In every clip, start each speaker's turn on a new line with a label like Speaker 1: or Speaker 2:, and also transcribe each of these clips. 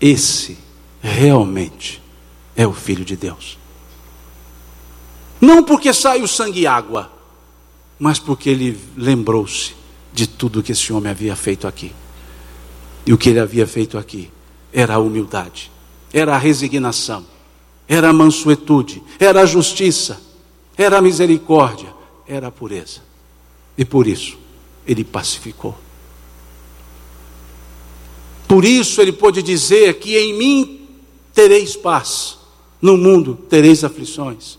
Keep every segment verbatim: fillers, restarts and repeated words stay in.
Speaker 1: esse realmente é o Filho de Deus. Não porque saiu sangue e água, mas porque ele lembrou-se de tudo que esse homem havia feito aqui. E o que ele havia feito aqui era a humildade, era a resignação, era a mansuetude, era a justiça, era a misericórdia, era a pureza. E por isso ele pacificou. Por isso ele pôde dizer que em mim tereis paz, no mundo tereis aflições.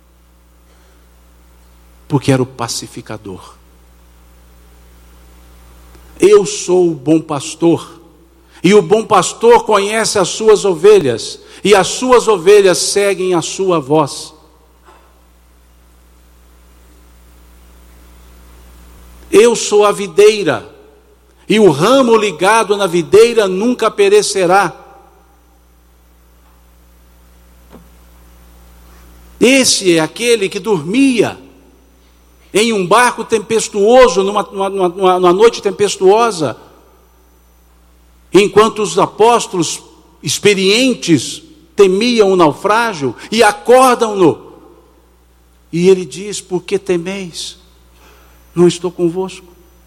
Speaker 1: Porque era o pacificador. Eu sou o bom pastor, e o bom pastor conhece as suas ovelhas, e as suas ovelhas seguem a sua voz. Eu sou a videira, e o ramo ligado na videira nunca perecerá. Esse é aquele que dormia em um barco tempestuoso, numa, numa, numa, numa noite tempestuosa, enquanto os apóstolos experientes temiam o naufrágio e acordam-no. E ele diz: por que temeis? Não estou convosco.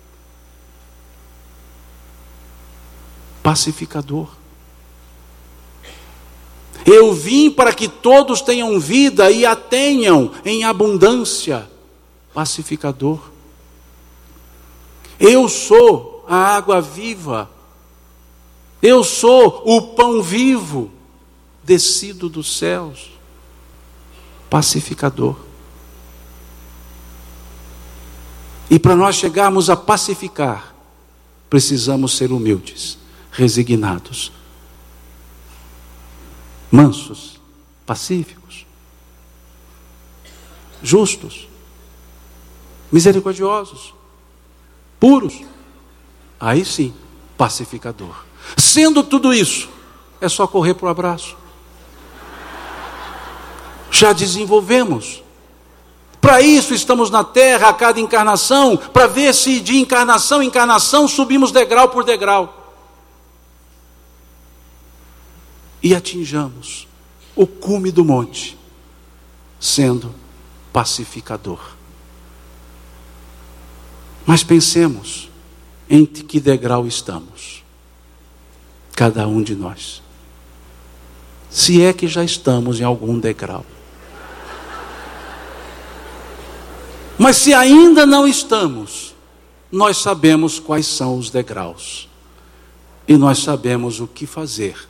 Speaker 1: Pacificador. Eu vim para que todos tenham vida e a tenham em abundância. Pacificador. Eu sou a água viva. Eu sou o pão vivo descido dos céus. Pacificador. E para nós chegarmos a pacificar, precisamos ser humildes, resignados, mansos, pacíficos, justos, misericordiosos, puros. Aí sim, pacificador. Sendo tudo isso, é só correr para o abraço. Já desenvolvemos. Para isso estamos na terra a cada encarnação, para ver se de encarnação em encarnação subimos degrau por degrau. E atinjamos o cume do monte, sendo pacificador. Mas pensemos em que degrau estamos, cada um de nós. Se é que já estamos em algum degrau. Mas se ainda não estamos, nós sabemos quais são os degraus. E nós sabemos o que fazer.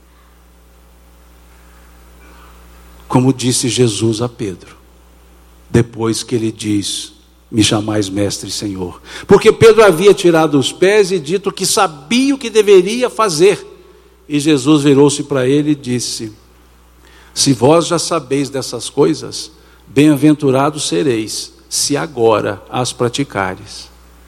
Speaker 1: Como disse Jesus a Pedro, depois que ele diz: me chamais mestre e senhor. Porque Pedro havia tirado os pés e dito que sabia o que deveria fazer. E Jesus virou-se para ele e disse: se vós já sabeis dessas coisas, bem-aventurados sereis, se agora as praticares.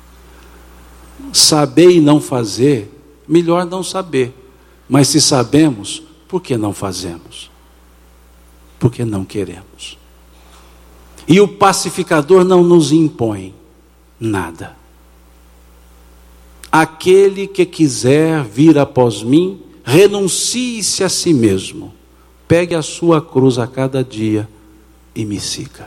Speaker 1: Saber e não fazer, melhor não saber. Mas se sabemos, por que não fazemos? Porque não queremos. E o pacificador não nos impõe nada. Aquele que quiser vir após mim, renuncie-se a si mesmo, pegue a sua cruz a cada dia e me siga.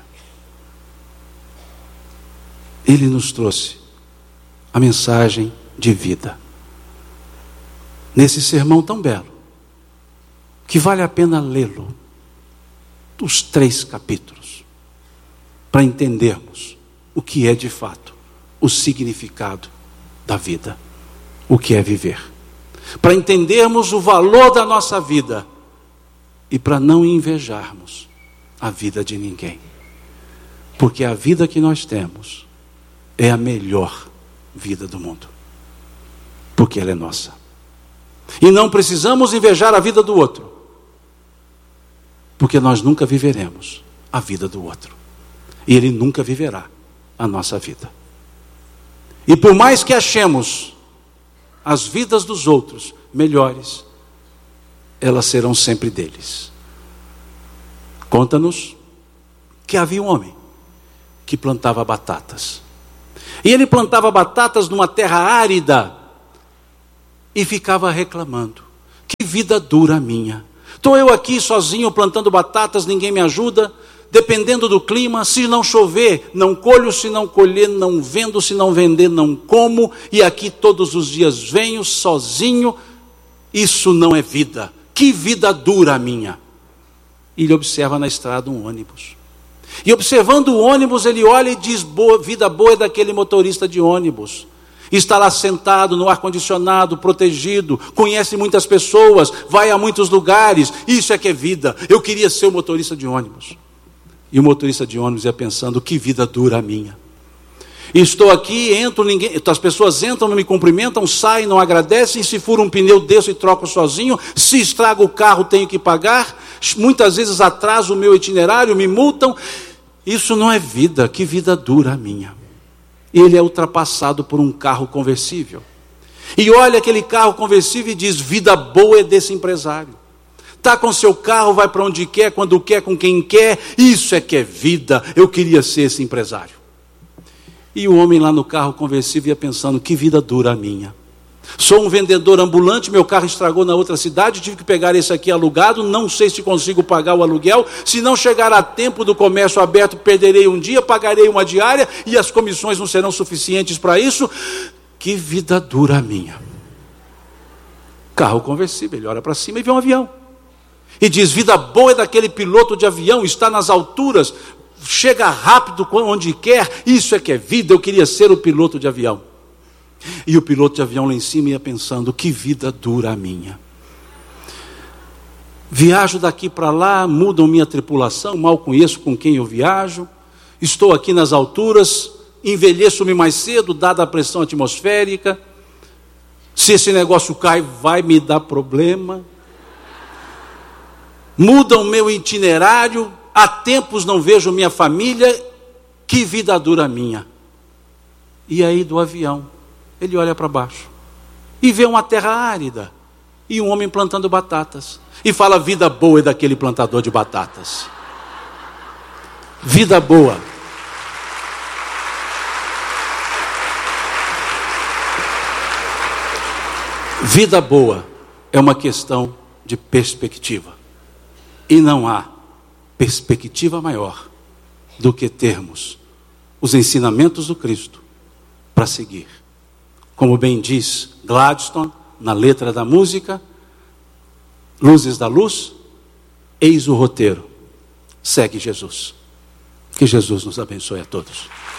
Speaker 1: Ele nos trouxe a mensagem de vida, nesse sermão tão belo, que vale a pena lê-lo, os três capítulos, para entendermos o que é de fato o significado da vida, o que é viver, para entendermos o valor da nossa vida e para não invejarmos a vida de ninguém, porque a vida que nós temos é a melhor vida do mundo, porque ela é nossa. E não precisamos invejar a vida do outro, porque nós nunca viveremos a vida do outro, e ele nunca viverá a nossa vida. E por mais que achemos as vidas dos outros melhores, elas serão sempre deles. Conta-nos que havia um homem que plantava batatas. E ele plantava batatas numa terra árida e ficava reclamando que vida dura a minha. Estou eu aqui sozinho plantando batatas, ninguém me ajuda, dependendo do clima. Se não chover, não colho, se não colher, não vendo, se não vender, não como, e aqui todos os dias venho sozinho. Isso não é vida. Que vida dura a minha. E ele observa na estrada um ônibus. E observando o ônibus, ele olha e diz: boa, vida boa é daquele motorista de ônibus. Está lá sentado no ar-condicionado, protegido, conhece muitas pessoas, vai a muitos lugares. Isso é que é vida. Eu queria ser o motorista de ônibus. E o motorista de ônibus ia pensando: que vida dura a minha. Estou aqui, entro, ninguém, as pessoas entram, não me cumprimentam, saem, não agradecem. Se fura um pneu, desço e troco sozinho. Se estraga o carro, tenho que pagar. Muitas vezes atraso o meu itinerário, me multam. Isso não é vida. Que vida dura a minha. Ele é ultrapassado por um carro conversível. E olha aquele carro conversível e diz: vida boa é desse empresário. Está com seu carro, vai para onde quer, quando quer, com quem quer. Isso é que é vida. Eu queria ser esse empresário. E o homem lá no carro conversível ia pensando: que vida dura a minha. Sou um vendedor ambulante, meu carro estragou na outra cidade, tive que pegar esse aqui alugado, não sei se consigo pagar o aluguel. Se não chegar a tempo do comércio aberto, perderei um dia, pagarei uma diária e as comissões não serão suficientes para isso. Que vida dura a minha. Carro conversível, ele olha para cima e vê um avião. E diz: vida boa é daquele piloto de avião, está nas alturas, chega rápido onde quer. Isso é que é vida. Eu queria ser o piloto de avião. E o piloto de avião lá em cima ia pensando: que vida dura a minha. Viajo daqui para lá, mudam minha tripulação, mal conheço com quem eu viajo, estou aqui nas alturas, envelheço-me mais cedo, dada a pressão atmosférica. Se esse negócio cai, vai me dar problema. Mudam meu itinerário, há tempos não vejo minha família. Que vida dura a minha. E aí do avião, ele olha para baixo e vê uma terra árida e um homem plantando batatas. E fala: vida boa é daquele plantador de batatas. Vida boa. Vida boa é uma questão de perspectiva. E não há perspectiva maior do que termos os ensinamentos do Cristo para seguir. Como bem diz Gladstone, na letra da música: luzes da luz, eis o roteiro, segue Jesus. Que Jesus nos abençoe a todos.